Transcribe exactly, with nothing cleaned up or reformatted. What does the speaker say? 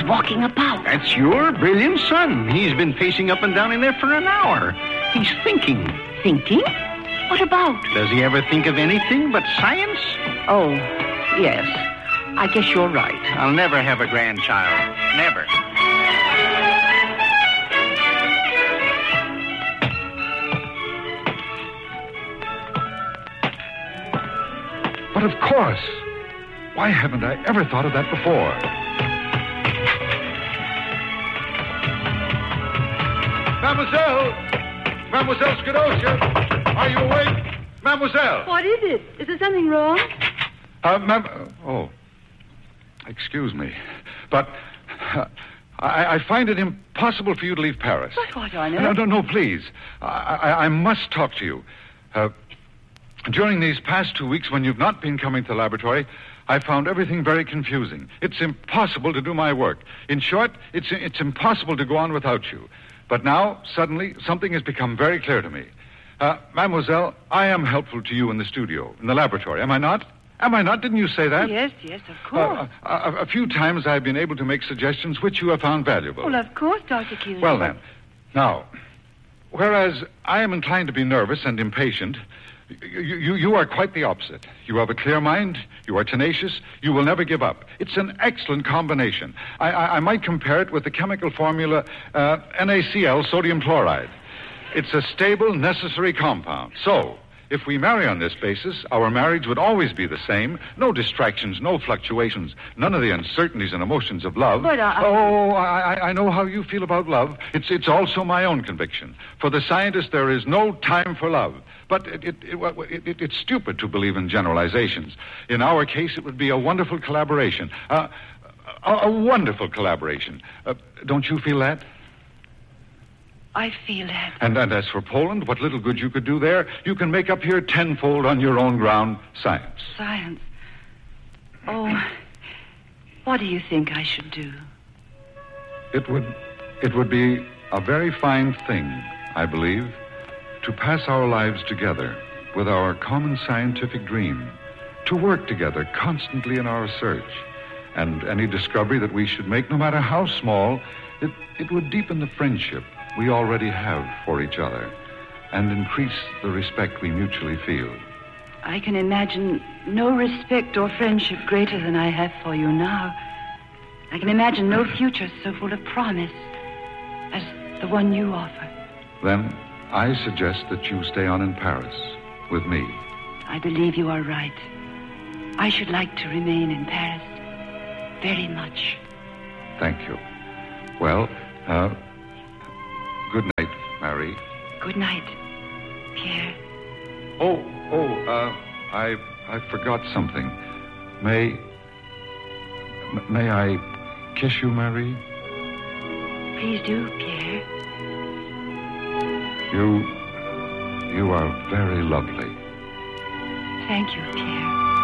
walking about. That's your brilliant son. He's been pacing up and down in there for an hour. He's thinking. Thinking? What about? Does he ever think of anything but science? Oh, yes. I guess you're right. I'll never have a grandchild. Never. But of course. Why haven't I ever thought of that before? Mademoiselle! Mademoiselle Scadocia! Are you awake? Mademoiselle! What is it? Is there something wrong? Uh, ma'am... Oh. Excuse me. But uh, I, I find it impossible for you to leave Paris. But what on earth? No, no, no, please. I, I, I must talk to you. Uh, during these past two weeks when you've not been coming to the laboratory, I found everything very confusing. It's impossible to do my work. In short, it's, it's impossible to go on without you. But now, suddenly, something has become very clear to me. Uh, Mademoiselle, I am helpful to you in the studio, in the laboratory, am I not? Am I not? Didn't you say that? Yes, yes, of course. Uh, a, a few times I've been able to make suggestions which you have found valuable. Well, of course, Doctor Cusack. Well, then. Now, whereas I am inclined to be nervous and impatient, you, you, you are quite the opposite. You have a clear mind. You are tenacious. You will never give up. It's an excellent combination. I, I, I might compare it with the chemical formula uh, NaCl, sodium chloride. It's a stable, necessary compound. So, if we marry on this basis, our marriage would always be the same. No distractions, no fluctuations, none of the uncertainties and emotions of love. But I... Oh, I, I know how you feel about love. It's it's also my own conviction. For the scientist, there is no time for love. But it, it, it, it, it's stupid to believe in generalizations. In our case, it would be a wonderful collaboration. Uh, a, a wonderful collaboration. Uh, don't you feel that? I feel that. And, and as for Poland, what little good you could do there, you can make up here tenfold on your own ground, science. Science? Oh, what do you think I should do? It would, it would be a very fine thing, I believe, to pass our lives together with our common scientific dream, to work together constantly in our search, and any discovery that we should make, no matter how small, it, it would deepen the friendship we already have for each other and increase the respect we mutually feel. I can imagine no respect or friendship greater than I have for you now. I can imagine no future so full of promise as the one you offer. Then I suggest that you stay on in Paris with me. I believe you are right. I should like to remain in Paris very much. Thank you. Well, uh... good night, Marie. Good night, Pierre. Oh, oh, uh, I, I forgot something. May, m- may I kiss you, Marie? Please do, Pierre. You, you are very lovely. Thank you, Pierre.